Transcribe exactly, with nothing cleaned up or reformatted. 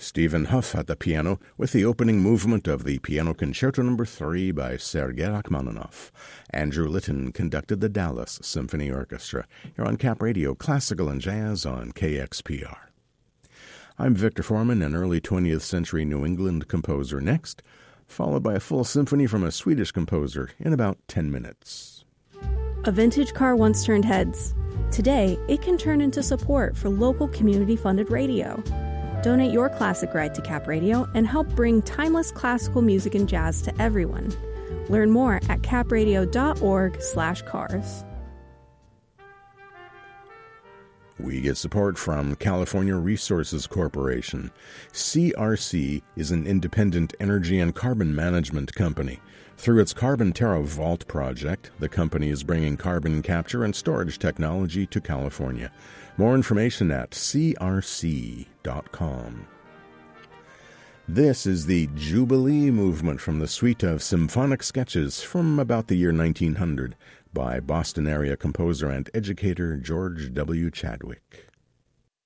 Stephen Huff at the piano with the opening movement of the Piano Concerto Number three by Sergei Rachmaninoff. Andrew Litton conducted the Dallas Symphony Orchestra. You're on Cap Radio, Classical and Jazz on K X P R. I'm Victor Foreman, an early twentieth century New England composer next, followed by a full symphony from a Swedish composer in about ten minutes. A vintage car once turned heads. Today, it can turn into support for local community-funded radio. Donate your classic ride to Cap Radio and help bring timeless classical music and jazz to everyone. Learn more at capradio.org slash cars. We get support from California Resources Corporation. C R C is an independent energy and carbon management company. Through its Carbon Terra Vault project, the company is bringing carbon capture and storage technology to California. More information at c r c dot com. This is the Jubilee movement from the suite of symphonic sketches from about the year nineteen hundred by Boston area composer and educator George W. Chadwick.